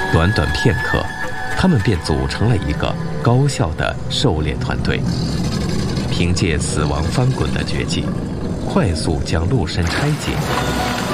短短片刻，他们便组成了一个高效的狩猎团队，凭借死亡翻滚的绝技，快速将鹿身拆解，